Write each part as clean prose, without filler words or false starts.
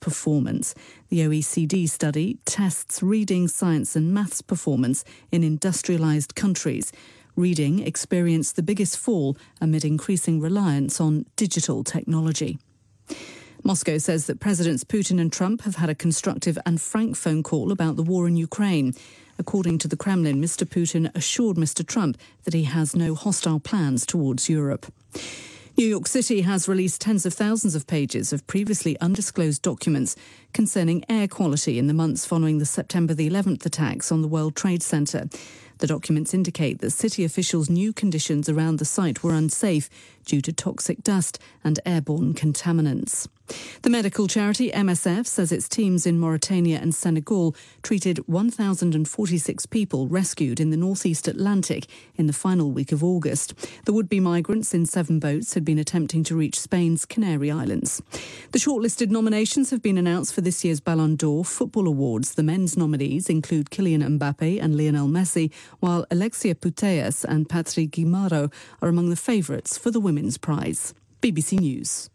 performance. The OECD study tests reading, science and maths performance in industrialised countries. Reading experienced the biggest fall amid increasing reliance on digital technology. Moscow says that Presidents Putin and Trump have had a constructive and frank phone call about the war in Ukraine. According to the Kremlin, Mr. Putin assured Mr. Trump that he has no hostile plans towards Europe. New York City has released tens of thousands of pages of previously undisclosed documents concerning air quality in the months following the September the 11th attacks on the World Trade Center. The documents indicate that city officials knew conditions around the site were unsafe due to toxic dust and airborne contaminants. The medical charity MSF says its teams in Mauritania and Senegal treated 1,046 people rescued in the northeast Atlantic in the final week of August. The would-be migrants in 7 boats had been attempting to reach Spain's Canary Islands. The shortlisted nominations have been announced for this year's Ballon d'Or Football Awards. The men's nominees include Kylian Mbappe and Lionel Messi, while Alexia Putellas and Patrick Guimaraes are among the favourites for the women's prize. BBC News.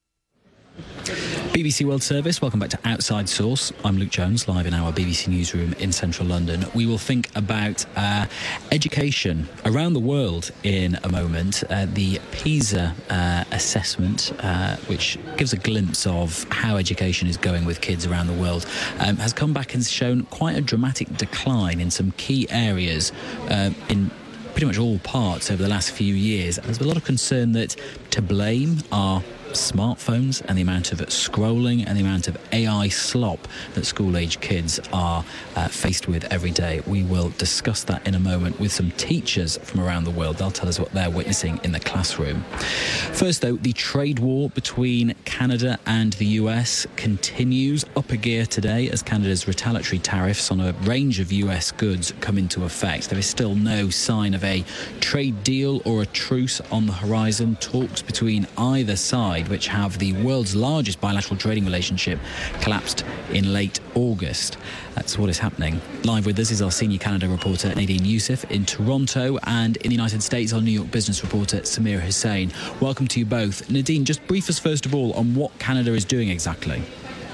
BBC World Service, welcome back to Outside Source. I'm Luke Jones, live in our BBC newsroom in central London. We will think about education around the world in a moment. The PISA assessment, which gives a glimpse of how education is going with kids around the world, has come back and shown quite a dramatic decline in some key areas in pretty much all parts over the last few years. There's a lot of concern that to blame are smartphones and the amount of scrolling and the amount of AI slop that school-age kids are faced with every day. We will discuss that in a moment with some teachers from around the world. They'll tell us what they're witnessing in the classroom. First, though, the trade war between Canada and the US continues up a gear today as Canada's retaliatory tariffs on a range of US goods come into effect. There is still no sign of a trade deal or a truce on the horizon. Talks between either side, which have the world's largest bilateral trading relationship, collapsed in late August. That's what is happening. Live with us is our senior Canada reporter Nadine Youssef in Toronto, and in the United States our New York business reporter Samira Hussain. Welcome to you both. Nadine, just brief us first of all on what Canada is doing exactly.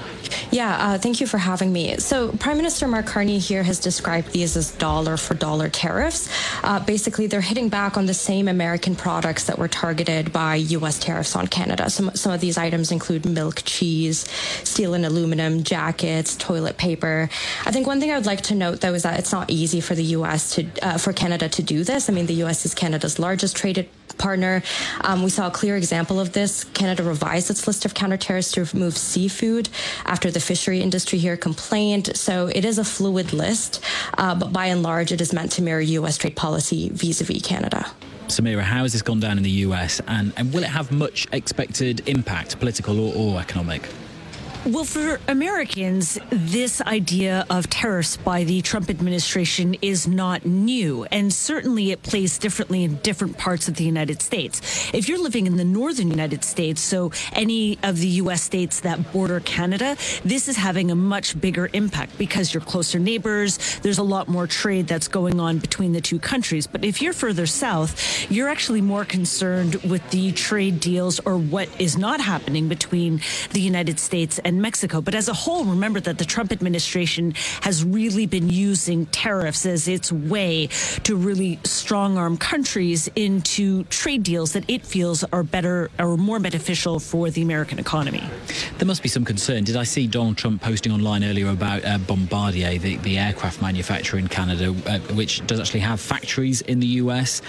Yeah, thank you for having me. So Prime Minister Mark Carney here has described these as dollar-for-dollar tariffs. Basically, they're hitting back on the same American products that were targeted by U.S. tariffs on Canada. Some of these items include milk, cheese, steel and aluminum, jackets, toilet paper. I think one thing I would like to note, though, is that it's not easy for the U.S. for Canada to do this. I mean, the U.S. is Canada's largest traded partner. We saw a clear example of this. Canada revised its list of counter tariffs to remove seafood after the fishery industry here complained. So it is a fluid list, but by and large, it is meant to mirror U.S. trade policy vis-a-vis Canada. Samira, how has this gone down in the US, and will it have much expected impact, political or economic? Well, for Americans, this idea of tariffs by the Trump administration is not new, and certainly it plays differently in different parts of the United States. If you're living in the northern United States, so any of the U.S. states that border Canada, this is having a much bigger impact because you're closer neighbors. There's a lot more trade that's going on between the two countries. But if you're further south, you're actually more concerned with the trade deals or what is not happening between the United States and Mexico. But as a whole, remember that the Trump administration has really been using tariffs as its way to really strong-arm countries into trade deals that it feels are better or more beneficial for the American economy. There must be some concern. Did I see Donald Trump posting online earlier about Bombardier, the aircraft manufacturer in Canada, which does actually have factories in the US?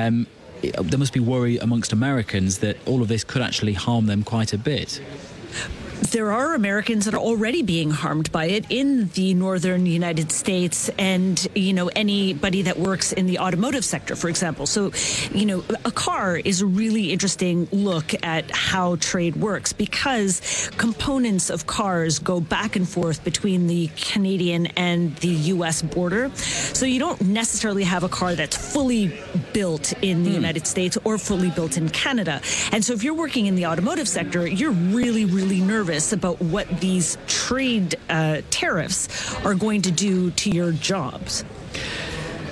There must be worry amongst Americans that all of this could actually harm them quite a bit. There are Americans that are already being harmed by it in the northern United States and, anybody that works in the automotive sector, for example. So, a car is a really interesting look at how trade works because components of cars go back and forth between the Canadian and the U.S. border. So you don't necessarily have a car that's fully built in the United States or fully built in Canada. And so if you're working in the automotive sector, you're really, really nervous about what these trade tariffs are going to do to your jobs.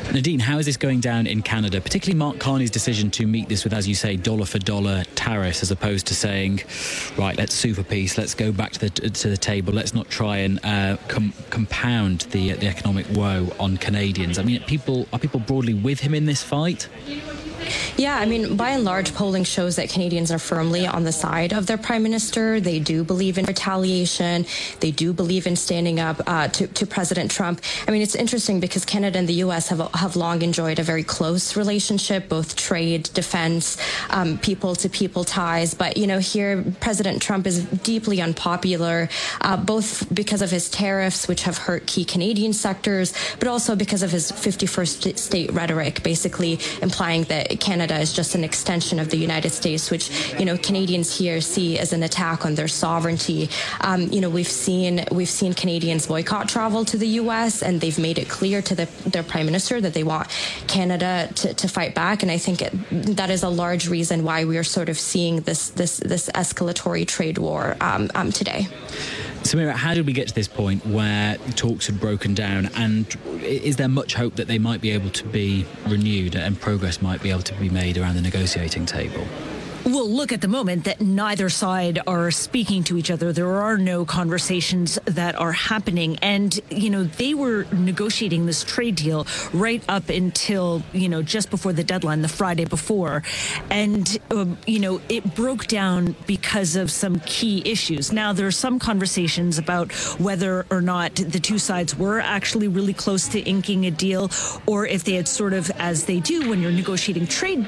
Nadine, how is this going down in Canada, particularly Mark Carney's decision to meet this with, as you say, dollar-for-dollar tariffs, as opposed to saying, right, let's sue for peace, let's go back to the table, let's not try and compound the economic woe on Canadians. I mean, are people broadly with him in this fight? Yeah, I mean, by and large, polling shows that Canadians are firmly on the side of their prime minister. They do believe in retaliation. They do believe in standing up to President Trump. I mean, it's interesting because Canada and the U.S. have long enjoyed a very close relationship, both trade, defense, people-to-people ties. But, you know, here President Trump is deeply unpopular, both because of his tariffs, which have hurt key Canadian sectors, but also because of his 51st state rhetoric, basically implying that Canada is just an extension of the United States, which, you know, Canadians here see as an attack on their sovereignty. You know, we've seen Canadians boycott travel to the U.S., and they've made it clear to their prime minister that they want Canada to fight back. And I think that is a large reason why we are sort of seeing this escalatory trade war today. Samira, how did we get to this point where talks had broken down, and is there much hope that they might be able to be renewed and progress might be able to be made around the negotiating table? Well, look, at the moment that neither side are speaking to each other. There are no conversations that are happening. And, you know, they were negotiating this trade deal right up until, you know, just before the deadline, the Friday before. And, you know, it broke down because of some key issues. Now, there are some conversations about whether or not the two sides were actually really close to inking a deal, or if they had sort of, as they do when you're negotiating trade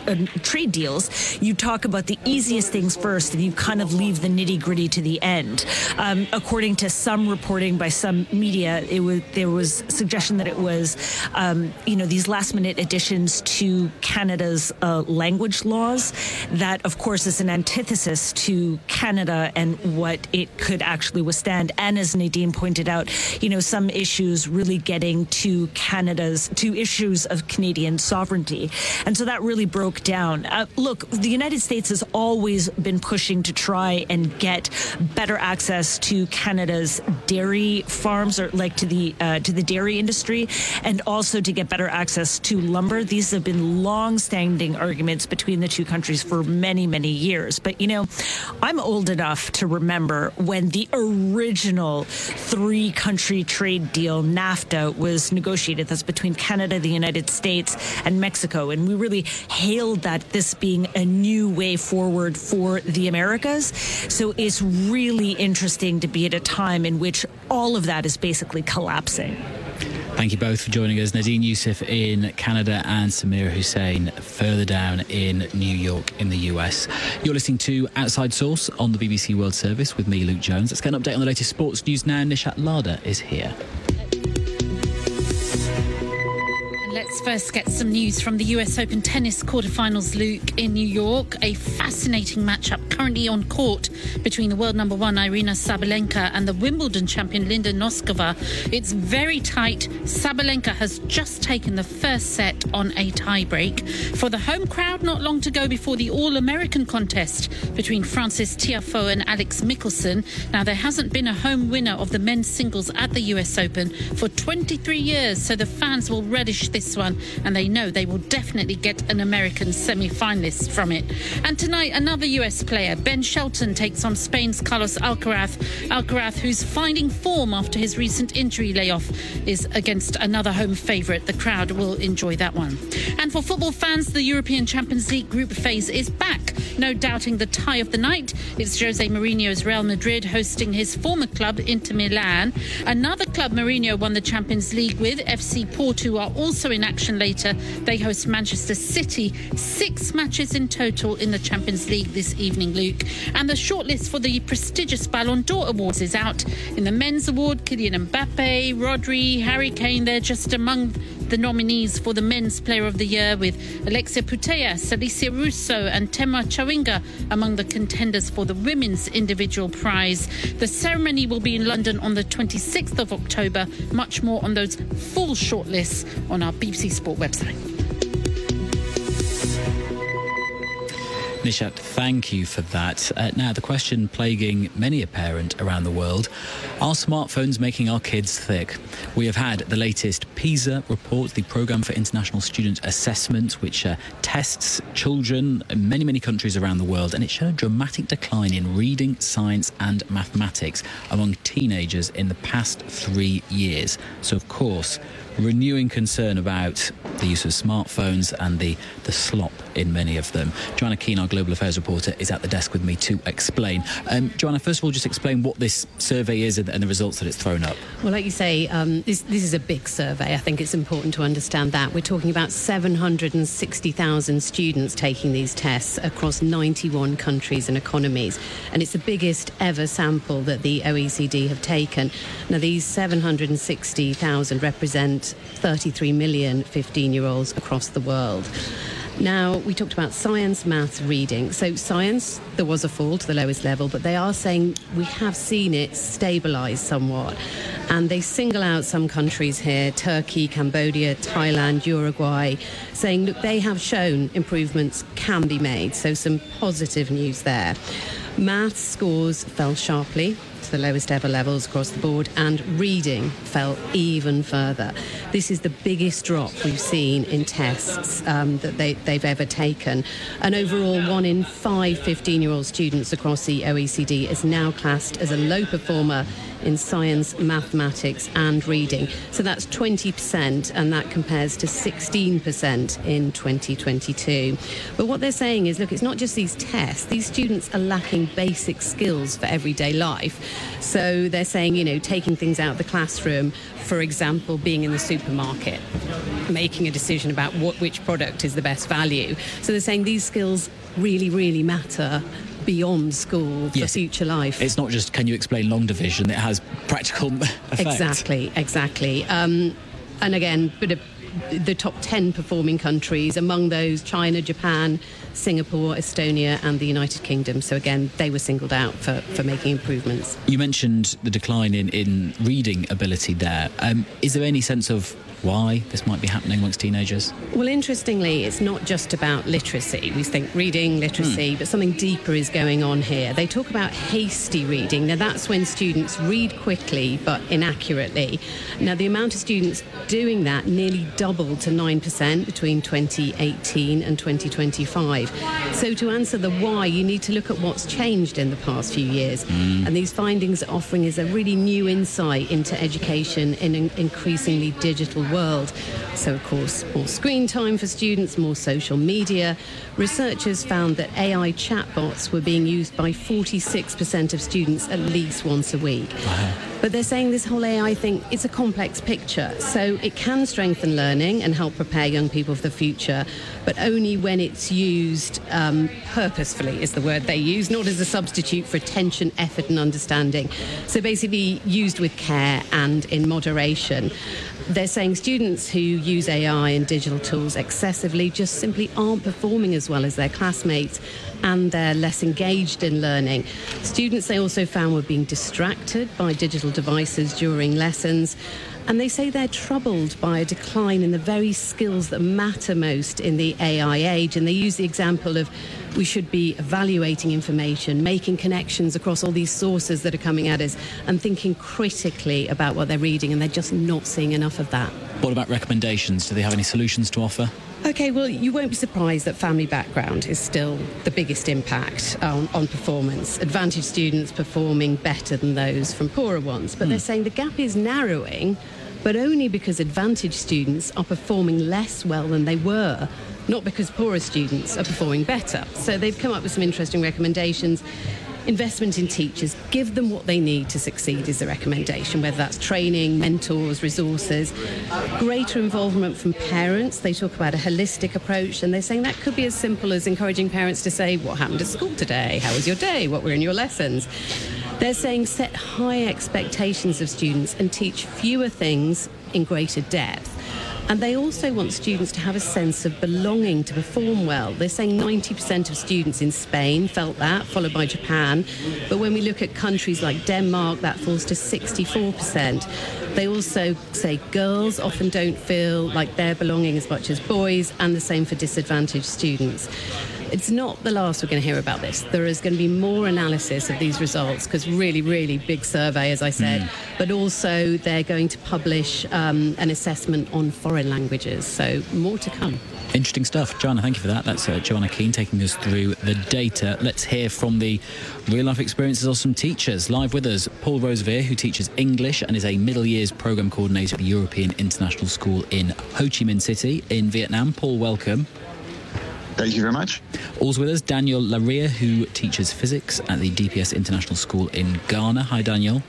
deals, you talk about the easiest things first and you kind of leave the nitty-gritty to the end. According to some reporting by some media, there was suggestion that it was you know, these last-minute additions to Canada's language laws that, of course, is an antithesis to Canada and what it could actually withstand. And as Nadine pointed out, you know, some issues really getting to issues of Canadian sovereignty. And so that really broke down. Look, the United States has always been pushing to try and get better access to Canada's dairy farms, or like to the dairy industry, and also to get better access to lumber. These have been long-standing arguments between the two countries for many, many years. But, you know, I'm old enough to remember when the original three-country trade deal, NAFTA, was negotiated. That's between Canada, the United States, and Mexico. And we really hailed this being a new way forward for the Americas. So it's really interesting to be at a time in which all of that is basically collapsing. Thank you both for joining us. Nadine Youssef in Canada and Samira Hussein further down in New York in the US. You're listening to Outside Source on the BBC World Service with me, Luke Jones. Let's get an update on the latest sports news now. Nishat Lada is here. Let's first get some news from the US Open tennis quarterfinals, Luke, in New York. A fascinating matchup currently on court between the world number one Irina Sabalenka and the Wimbledon champion Linda Noskova. It's very tight. Sabalenka has just taken the first set on a tiebreak. For the home crowd, not long to go before the All-American contest between Frances Tiafoe and Alex Michelsen. Now, there hasn't been a home winner of the men's singles at the US Open for 23 years, so the fans will relish this one, and they know they will definitely get an American semi-finalist from it. And tonight, another US player, Ben Shelton, takes on Spain's Carlos Alcaraz. Alcaraz, who's finding form after his recent injury layoff, is against another home favourite. The crowd will enjoy that one. And for football fans, the European Champions League group phase is back. No doubting the tie of the night. It's Jose Mourinho's Real Madrid hosting his former club, Inter Milan. Another club Mourinho won the Champions League with, FC Porto, are also in action later. They host Manchester City. 6 matches in total in the Champions League this evening, Luke. And the shortlist for the prestigious Ballon d'Or Awards is out. In the men's award, Kylian Mbappe, Rodri, Harry Kane, they're just among the nominees for the Men's Player of the Year, with Alexia Putellas, Alicia Russo and Tema Chawinga among the contenders for the Women's Individual Prize. The ceremony will be in London on the 26th of October. Much more on those full shortlists on our BBC Sport website. Nishat, thank you for that. Now, the question plaguing many a parent around the world, are smartphones making our kids thick? We have had the latest PISA report, the Programme for International Student Assessment, which tests children in many, many countries around the world, and it showed a dramatic decline in reading, science and mathematics among teenagers in the past 3 years. So, of course, renewing concern about the use of smartphones and the slop in many of them. Joanna Keane, our Global Affairs reporter, is at the desk with me to explain. Joanna, first of all, just explain what this survey is and the results that it's thrown up. Well, like you say, this is a big survey. I think it's important to understand that. We're talking about 760,000 students taking these tests across 91 countries and economies. And it's the biggest ever sample that the OECD have taken. Now, these 760,000 represent 33 million 15-year-olds across the world. Now, we talked about science, maths, reading. So science, there was a fall to the lowest level, but they are saying we have seen it stabilise somewhat. And they single out some countries here, Turkey, Cambodia, Thailand, Uruguay, saying, look, they have shown improvements can be made. So some positive news there. Maths scores fell sharply to the lowest ever levels across the board, and reading fell even further. This is the biggest drop we've seen in tests that they've ever taken. And overall, 1 in 5 15-year-old students across the OECD is now classed as a low performer in science, mathematics and reading. So that's 20%, and that compares to 16% in 2022. But what they're saying is, look, it's not just these tests. These students are lacking basic skills for everyday life. So they're saying, taking things out of the classroom, for example, being in the supermarket, making a decision about which product is the best value. So they're saying these skills really, really matter beyond school for future life. It's not just can you explain long division, it has practical effect. Exactly. And again, but the top 10 performing countries, among those China, Japan, Singapore, Estonia and the United Kingdom. So again, they were singled out for making improvements. You mentioned the decline in reading ability there. Is there any sense of why this might be happening amongst teenagers? Well, interestingly, it's not just about literacy. We think reading, literacy, but something deeper is going on here. They talk about hasty reading. Now, that's when students read quickly but inaccurately. Now, the amount of students doing that nearly doubled to 9% between 2018 and 2025. So to answer the why, you need to look at what's changed in the past few years. And these findings are offering is a really new insight into education in an increasingly digital world. So, of course, more screen time for students, more social media. Researchers found that AI chatbots were being used by 46% of students at least once a week. Wow. But they're saying this whole AI thing, it's a complex picture. So it can strengthen learning and help prepare young people for the future, but only when it's used purposefully is the word they use, not as a substitute for attention, effort and understanding. So basically used with care and in moderation. They're saying students who use AI and digital tools excessively just simply aren't performing as well as their classmates, and they're less engaged in learning. Students, they also found, were being distracted by digital devices during lessons. And they say they're troubled by a decline in the very skills that matter most in the AI age. And they use the example of we should be evaluating information, making connections across all these sources that are coming at us, and thinking critically about what they're reading. And they're just not seeing enough of that. What about recommendations? Do they have any solutions to offer? OK, well, you won't be surprised that family background is still the biggest impact on performance. Advantaged students performing better than those from poorer ones. But they're saying the gap is narrowing, but only because advantaged students are performing less well than they were, not because poorer students are performing better. So they've come up with some interesting recommendations. Investment in teachers, give them what they need to succeed is the recommendation, whether that's training, mentors, resources. Greater involvement from parents. They talk about a holistic approach, and they're saying that could be as simple as encouraging parents to say, what happened at school today? How was your day? What were in your lessons? They're saying set high expectations of students and teach fewer things in greater depth. And they also want students to have a sense of belonging to perform well. They're saying 90% of students in Spain felt that, followed by Japan. But when we look at countries like Denmark, that falls to 64%. They also say girls often don't feel like they're belonging as much as boys, and the same for disadvantaged students. It's not the last we're going to hear about this. There is going to be more analysis of these results, because really, really big survey, as I said, but also they're going to publish an assessment on foreign languages. So more to come. Interesting stuff. Joanna, thank you for that. That's Joanna Keane taking us through the data. Let's hear from the real-life experiences of some teachers. Live with us, Paul Roseveare, who teaches English and is a middle years programme coordinator at the European International School in Ho Chi Minh City in Vietnam. Paul, welcome. Thank you very much. Also with us, Daniel Laria, who teaches physics at the DPS International School in Ghana. Hi, Daniel.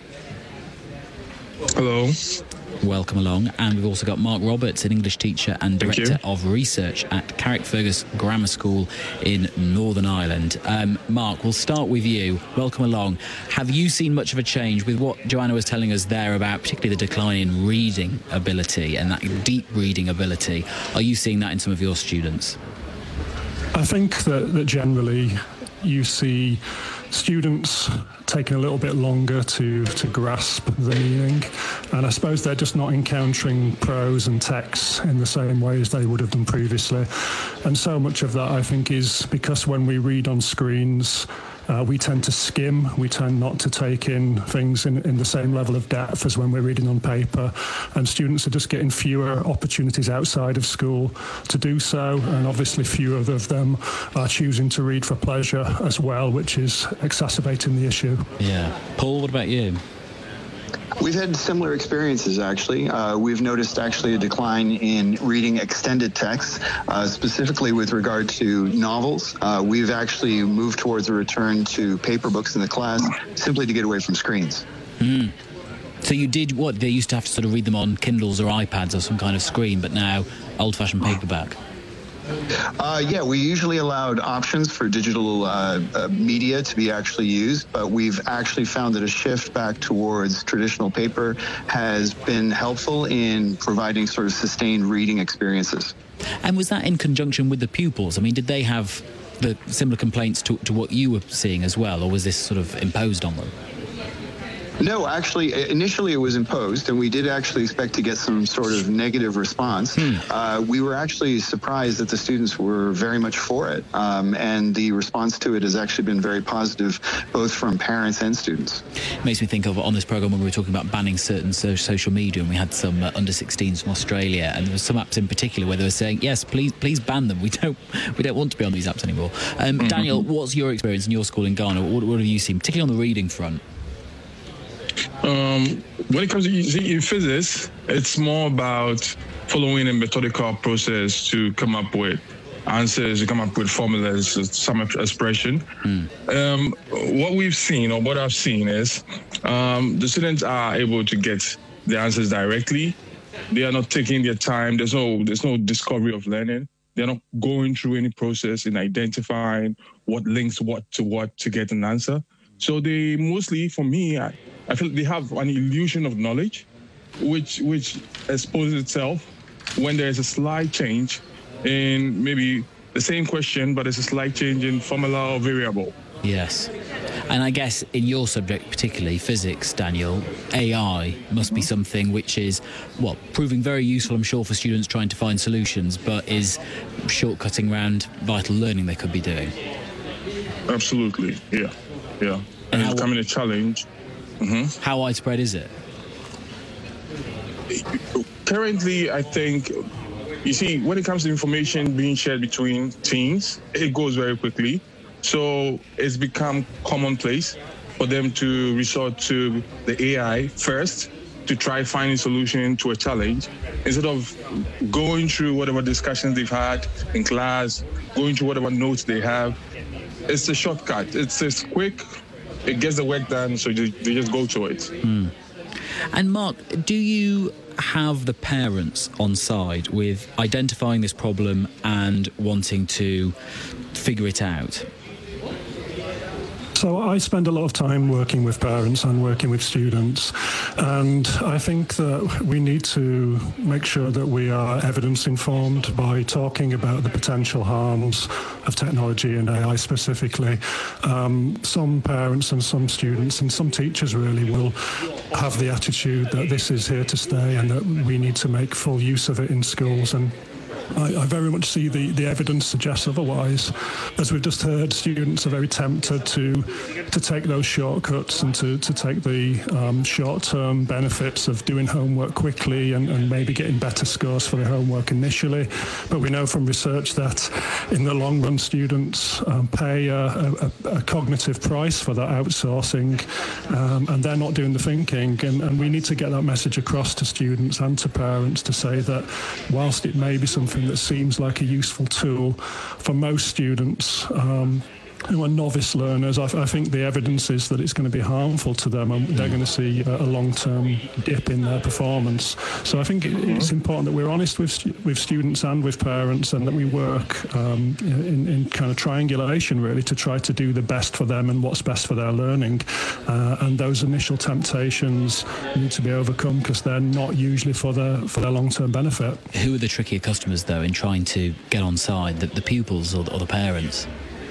Hello. Welcome along. And we've also got Mark Roberts, an English teacher and Director of Research at Carrickfergus Grammar School in Northern Ireland. Mark, we'll start with you. Welcome along. Have you seen much of a change with what Joanna was telling us there about particularly the decline in reading ability and that deep reading ability? Are you seeing that in some of your students? I think that generally you see students taking a little bit longer to grasp the meaning, and I suppose they're just not encountering prose and text in the same way as they would have done previously. And so much of that, I think, is because when we read on screens, we tend to skim. We tend not to take in things in the same level of depth as when we're reading on paper. And students are just getting fewer opportunities outside of school to do so. And obviously fewer of them are choosing to read for pleasure as well, which is exacerbating the issue. Yeah. Paul, what about you? We've had similar experiences, actually. We've noticed actually a decline in reading extended texts, specifically with regard to novels. We've actually moved towards a return to paper books in the class simply to get away from screens. So you did what? They used to have to sort of read them on Kindles or iPads or some kind of screen, but now old-fashioned paperback. Yeah, we usually allowed options for digital media to be actually used, but we've actually found that a shift back towards traditional paper has been helpful in providing sort of sustained reading experiences. And was that in conjunction with the pupils? I mean, did they have the similar complaints to what you were seeing as well, or was this sort of imposed on them? No, actually, initially it was imposed, and we did actually expect to get some sort of negative response. We were actually surprised that the students were very much for it, and the response to it has actually been very positive, both from parents and students. It makes me think of on this programme when we were talking about banning certain social media, and we had some under-16s from Australia, and there were some apps in particular where they were saying, yes, please ban them. We don't want to be on these apps anymore. Daniel, what's your experience in your school in Ghana? What have you seen, particularly on the reading front? When it comes to physics, it's more about following a methodical process to come up with answers, to come up with formulas, some expression. What we've seen, or what I've seen, is the students are able to get the answers directly. They are not taking their time. There's no discovery of learning. They're not going through any process in identifying what links what to get an answer. So they mostly, for me, I feel they have an illusion of knowledge, which exposes itself when there is a slight change in maybe the same question, but there's a slight change in formula or variable. Yes. And I guess in your subject, particularly physics, Daniel, AI must be something which is, proving very useful, I'm sure, for students trying to find solutions, but is shortcutting around vital learning they could be doing. Absolutely, yeah. And it's becoming a challenge. How widespread is it? Currently, I think, you see, when it comes to information being shared between teams, it goes very quickly. So it's become commonplace for them to resort to the AI first to try finding a solution to a challenge, instead of going through whatever discussions they've had in class, going through whatever notes they have. It's a shortcut. It's quick. It gets the work done, so they just go to it. And Mark, do you have the parents on side with identifying this problem and wanting to figure it out? So I spend a lot of time working with parents and working with students, and I think that we need to make sure that we are evidence-informed by talking about the potential harms of technology and AI specifically. Some parents and some students and some teachers really will have the attitude that this is here to stay and that we need to make full use of it in schools, and I very much see the evidence suggests otherwise. As we've just heard, students are very tempted to take those shortcuts and to take the short-term benefits of doing homework quickly and maybe getting better scores for their homework initially. But we know from research that in the long run, students pay a cognitive price for that outsourcing, and they're not doing the thinking. And we need to get that message across to students and to parents to say that whilst it may be something that seems like a useful tool, for most students who are novice learners, I think the evidence is that it's going to be harmful to them, and they're going to see a long-term dip in their performance. So I think it's important that we're honest with students and with parents, and that we work in kind of triangulation, really, to try to do the best for them and what's best for their learning. And those initial temptations need to be overcome because they're not usually for their long-term benefit. Who are the trickier customers, though, in trying to get on side, the pupils or the parents?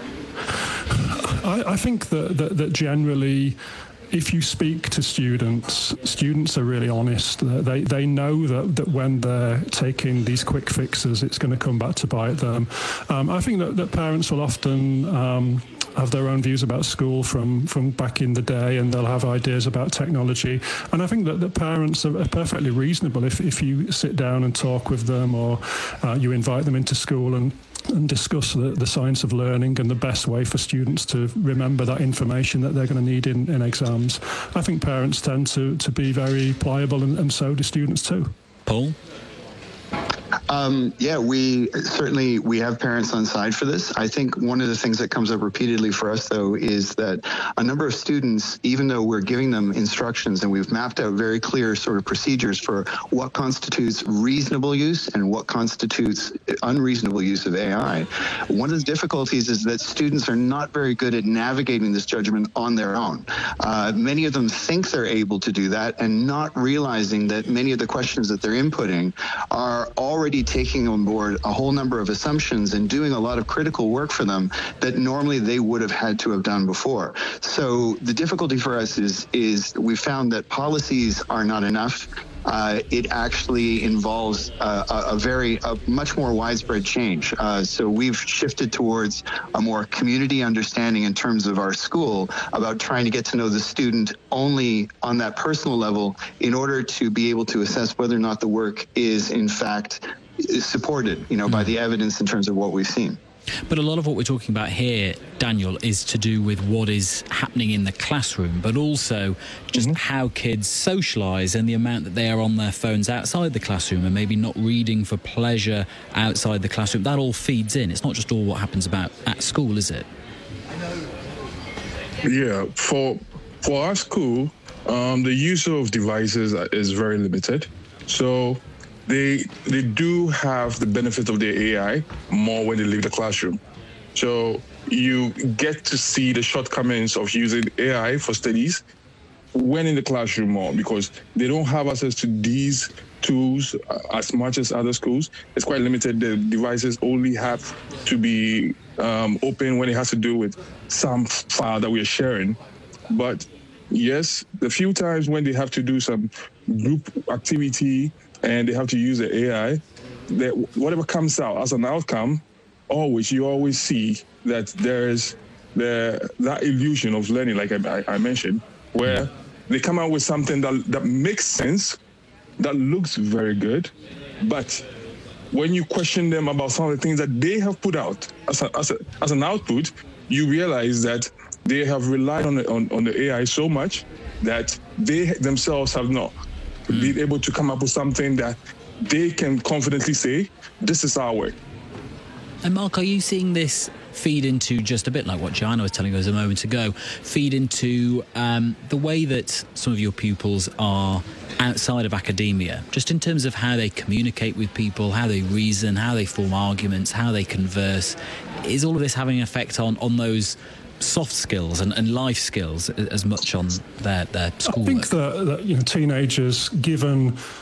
I think that generally, if you speak to students are really honest. They know that when they're taking these quick fixes, it's going to come back to bite them. I think that parents will often have their own views about school from back in the day, and they'll have ideas about technology. And I think that the parents are perfectly reasonable if you sit down and talk with them, or you invite them into school and discuss the science of learning and the best way for students to remember that information that they're going to need in exams. I think parents tend to be very pliable, and so do students too. Paul? We have parents on side for this. I think one of the things that comes up repeatedly for us, though, is that a number of students, even though we're giving them instructions and we've mapped out very clear sort of procedures for what constitutes reasonable use and what constitutes unreasonable use of AI, one of the difficulties is that students are not very good at navigating this judgment on their own. Many of them think they're able to do that, and not realizing that many of the questions that they're inputting are already taking on board a whole number of assumptions and doing a lot of critical work for them that normally they would have had to have done before. So the difficulty for us is we found that policies are not enough. It actually involves a much more widespread change. So we've shifted towards a more community understanding in terms of our school about trying to get to know the student only on that personal level in order to be able to assess whether or not the work is in fact supported, by the evidence in terms of what we've seen. But a lot of what we're talking about here, Daniel, is to do with what is happening in the classroom, but also just how kids socialise and the amount that they are on their phones outside the classroom and maybe not reading for pleasure outside the classroom. That all feeds in. It's not just all what happens at school, is it? Yeah, for our school, the use of devices is very limited. So they do have the benefit of their AI more when they leave the classroom. So you get to see the shortcomings of using AI for studies when in the classroom more, because they don't have access to these tools as much as other schools. It's quite limited. The devices only have to be open when it has to do with some file that we are sharing. But yes, the few times when they have to do some group activity and they have to use the AI, that whatever comes out as an outcome, you always see that there's that illusion of learning, like I mentioned, where they come out with something that makes sense, that looks very good, but when you question them about some of the things that they have put out as an output, you realize that they have relied on the AI so much that they themselves have not been able to come up with something that they can confidently say, this is our way. And Mark, are you seeing this feed into, just a bit like what Joanna was telling us a moment ago, feed into the way that some of your pupils are outside of academia, just in terms of how they communicate with people, how they reason, how they form arguments, how they converse? Is all of this having an effect on those soft skills and life skills as much on their schoolwork? I think that teenagers, given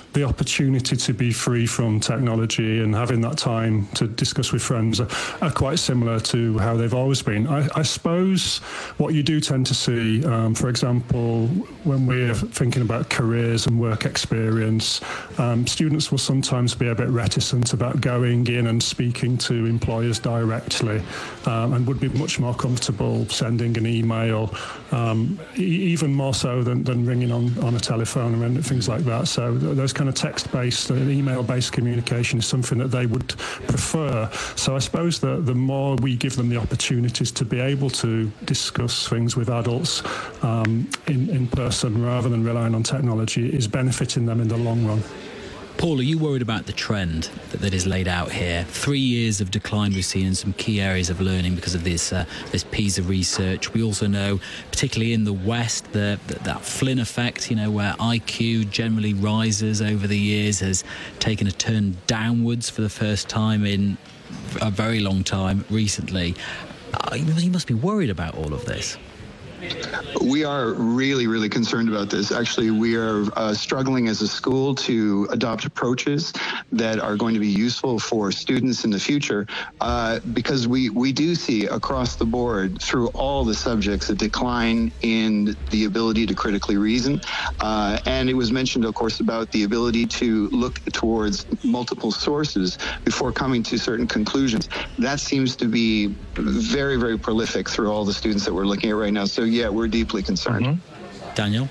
the opportunity to be free from technology and having that time to discuss with friends are quite similar to how they've always been. I suppose what you do tend to see, for example, when we're thinking about careers and work experience, students will sometimes be a bit reticent about going in and speaking to employers directly, and would be much more comfortable sending an email, even more so than ringing on a telephone and things like that. So those kind of text-based, email-based communication is something that they would prefer. So I suppose that the more we give them the opportunities to be able to discuss things with adults in person rather than relying on technology is benefiting them in the long run. Paul, are you worried about the trend that is laid out here? 3 years of decline we've seen in some key areas of learning because of this PISA research. We also know, particularly in the West, that Flynn effect, where IQ generally rises over the years, has taken a turn downwards for the first time in a very long time recently. You must be worried about all of this. We are really, really concerned about this. Actually, we are struggling as a school to adopt approaches that are going to be useful for students in the future, because we do see across the board through all the subjects a decline in the ability to critically reason. And it was mentioned, of course, about the ability to look towards multiple sources before coming to certain conclusions. That seems to be very, very prolific through all the students that we're looking at right now. So yeah, we're deeply concerned. Mm-hmm. Daniel?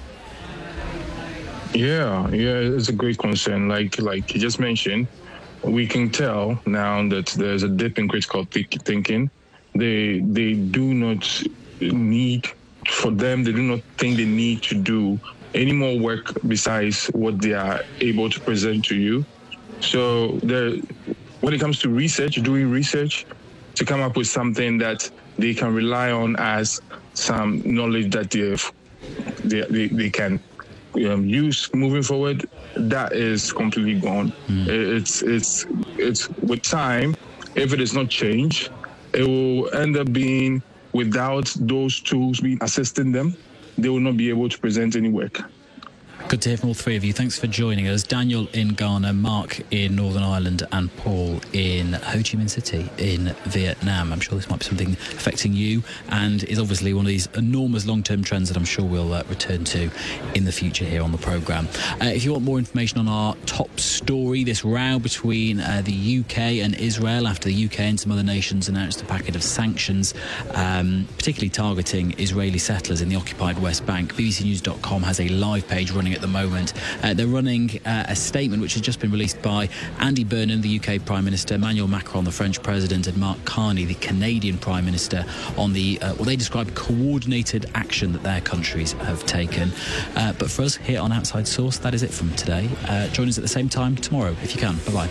Yeah, it's a great concern. Like you just mentioned, we can tell now that there's a dip in critical thinking. They do not need, for them, they do not think they need to do any more work besides what they are able to present to you. So when it comes to research, doing research, to come up with something that they can rely on as some knowledge that they can use moving forward, that is completely gone. It's with time, if it is not changed, it will end up being, without those tools being assisting them, they will not be able to present any work. Good to hear from all three of you. Thanks for joining us. Daniel in Ghana, Mark in Northern Ireland, and Paul in Ho Chi Minh City in Vietnam. I'm sure this might be something affecting you and is obviously one of these enormous long-term trends that I'm sure we'll return to in the future here on the programme. If you want more information on our top story, this row between the UK and Israel after the UK and some other nations announced a packet of sanctions, particularly targeting Israeli settlers in the occupied West Bank, bbcnews.com has a live page running at the moment. They're running a statement which has just been released by Andy Burnham, the UK Prime Minister, Emmanuel Macron, the French President, and Mark Carney, the Canadian Prime Minister, on the what they describe coordinated action that their countries have taken. But for us here on Outside Source, that is it from today. Join us at the same time tomorrow if you can. Bye-bye.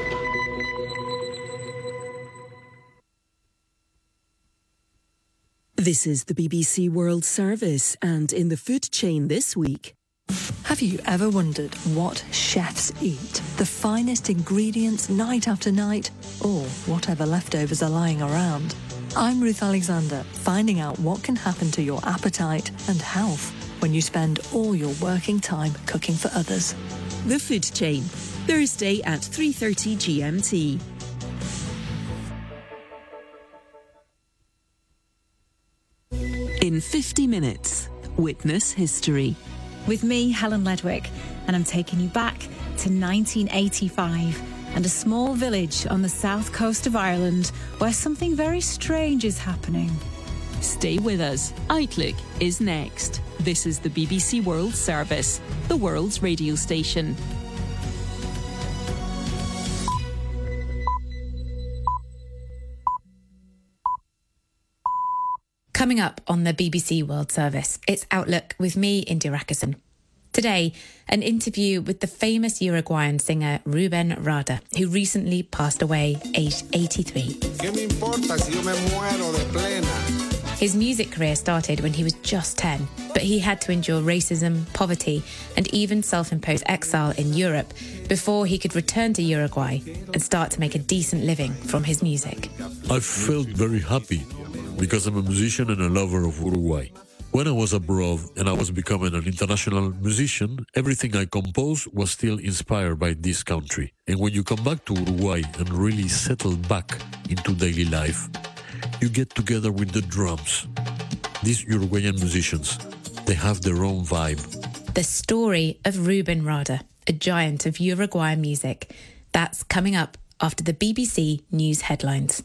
This is the BBC World Service, and in the food chain this week. Have you ever wondered what chefs eat? The finest ingredients night after night, or whatever leftovers are lying around? I'm Ruth Alexander, finding out what can happen to your appetite and health when you spend all your working time cooking for others. The Food Chain, Thursday at 3:30 GMT. In 50 minutes, witness history. With me, Helen Ledwick, and I'm taking you back to 1985 and a small village on the south coast of Ireland where something very strange is happening. Stay with us. Outlook is next. This is the BBC World Service, the world's radio station. Coming up on the BBC World Service, it's Outlook with me, India Rackerson. Today, an interview with the famous Uruguayan singer Rubén Rada, who recently passed away aged 83. His music career started when he was just 10, but he had to endure racism, poverty, and even self-imposed exile in Europe before he could return to Uruguay and start to make a decent living from his music. I felt very happy because I'm a musician and a lover of Uruguay. When I was abroad and I was becoming an international musician, everything I composed was still inspired by this country. And when you come back to Uruguay and really settle back into daily life, you get together with the drums. These Uruguayan musicians, they have their own vibe. The story of Ruben Rada, a giant of Uruguayan music. That's coming up after the BBC News headlines.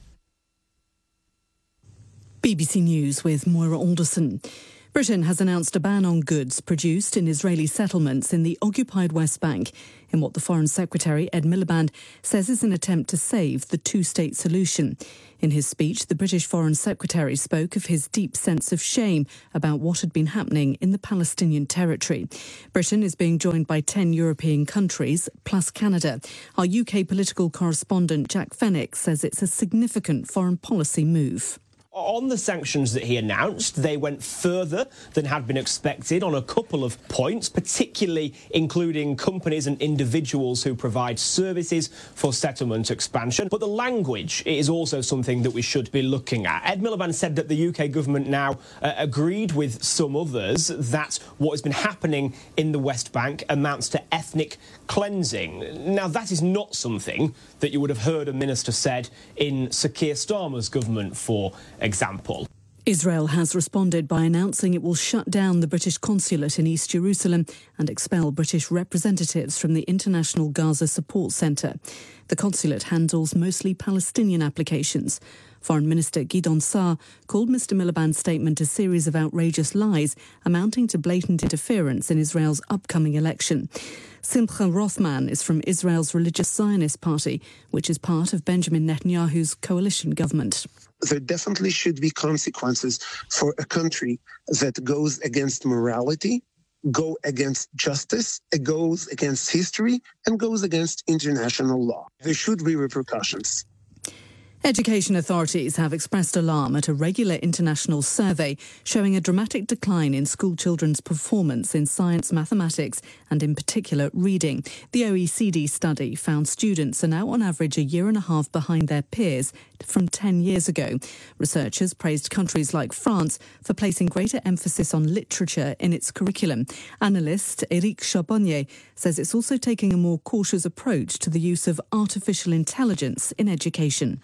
BBC News with Moira Alderson. Britain has announced a ban on goods produced in Israeli settlements in the occupied West Bank in what the Foreign Secretary, Ed Miliband, says is an attempt to save the two-state solution. In his speech, the British Foreign Secretary spoke of his deep sense of shame about what had been happening in the Palestinian territory. Britain is being joined by 10 European countries, plus Canada. Our UK political correspondent, Jack Fenwick, says it's a significant foreign policy move. On the sanctions that he announced, they went further than had been expected on a couple of points, particularly including companies and individuals who provide services for settlement expansion. But the language is also something that we should be looking at. Ed Miliband said that the UK government now agreed with some others that what has been happening in the West Bank amounts to ethnic cleansing. Now, that is not something that you would have heard a minister said in Sir Keir Starmer's government, for example. Israel has responded by announcing it will shut down the British consulate in East Jerusalem and expel British representatives from the International Gaza Support Centre. The consulate handles mostly Palestinian applications. Foreign Minister Gideon Saar called Mr Miliband's statement a series of outrageous lies amounting to blatant interference in Israel's upcoming election. Simcha Rothman is from Israel's Religious Zionist Party, which is part of Benjamin Netanyahu's coalition government. There definitely should be consequences for a country that goes against morality, go against justice, it goes against history, and goes against international law. There should be repercussions. Education authorities have expressed alarm at a regular international survey showing a dramatic decline in school children's performance in science, mathematics and in particular reading. The OECD study found students are now on average a year and a half behind their peers from 10 years ago. Researchers praised countries like France for placing greater emphasis on literature in its curriculum. Analyst Éric Charbonnier says it's also taking a more cautious approach to the use of artificial intelligence in education.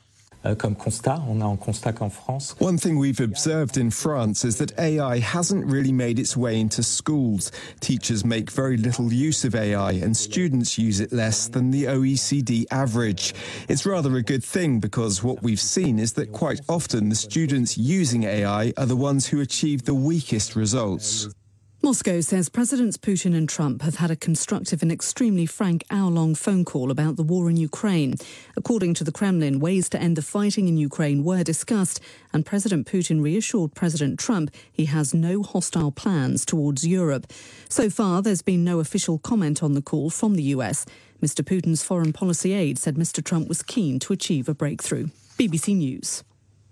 One thing we've observed in France is that AI hasn't really made its way into schools. Teachers make very little use of AI and students use it less than the OECD average. It's rather a good thing because what we've seen is that quite often the students using AI are the ones who achieve the weakest results. Moscow says Presidents Putin and Trump have had a constructive and extremely frank hour-long phone call about the war in Ukraine. According to the Kremlin, ways to end the fighting in Ukraine were discussed, and President Putin reassured President Trump he has no hostile plans towards Europe. So far, there's been no official comment on the call from the US. Mr. Putin's foreign policy aide said Mr. Trump was keen to achieve a breakthrough. BBC News.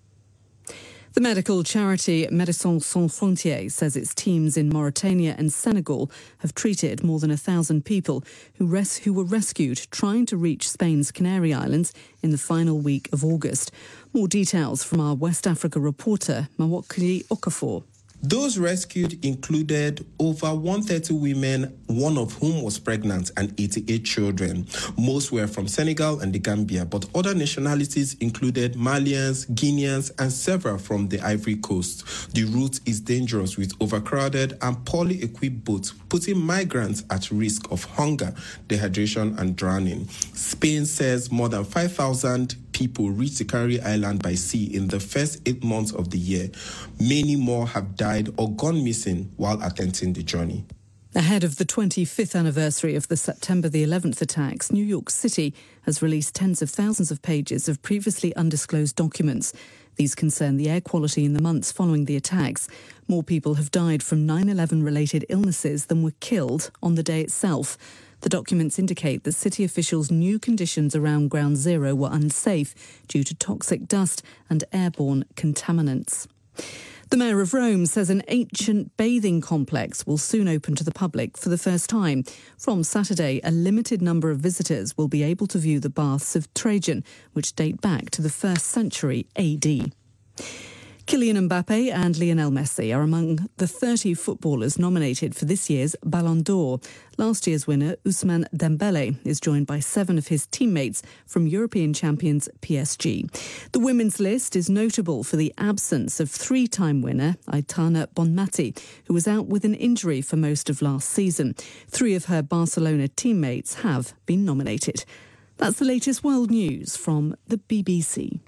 The medical charity Médecins Sans Frontières says its teams in Mauritania and Senegal have treated more than 1,000 people who were rescued trying to reach Spain's Canary Islands in the final week of August. More details from our West Africa reporter, Mawokili Okafor. Those rescued included over 130 women, one of whom was pregnant, and 88 children. Most were from Senegal and the Gambia, but other nationalities included Malians, Guineans, and several from the Ivory Coast. The route is dangerous with overcrowded and poorly equipped boats, putting migrants at risk of hunger, dehydration, and drowning. Spain says more than 5,000 people reached the Canary Island by sea in the first 8 months of the year. Many more have died or gone missing while attempting the journey. Ahead of the 25th anniversary of the September the 11th attacks, New York City has released tens of thousands of pages of previously undisclosed documents. These concern the air quality in the months following the attacks. More people have died from 9/11 related illnesses than were killed on the day itself. The documents indicate that city officials knew conditions around Ground Zero were unsafe due to toxic dust and airborne contaminants. The Mayor of Rome says an ancient bathing complex will soon open to the public for the first time. From Saturday, a limited number of visitors will be able to view the baths of Trajan, which date back to the 1st century AD. Kylian Mbappe and Lionel Messi are among the 30 footballers nominated for this year's Ballon d'Or. Last year's winner, Ousmane Dembele, is joined by 7 of his teammates from European champions PSG. The women's list is notable for the absence of 3-time winner Aitana Bonmati, who was out with an injury for most of last season. 3 of her Barcelona teammates have been nominated. That's the latest world news from the BBC.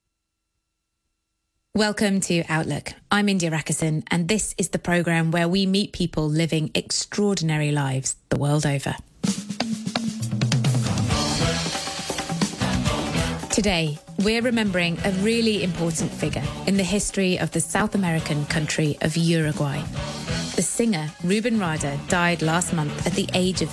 Welcome to Outlook. I'm India Rakison, and this is the programme where we meet people living extraordinary lives the world over. Today, we're remembering a really important figure in the history of the South American country of Uruguay. The singer Rubén Rada died last month at the age of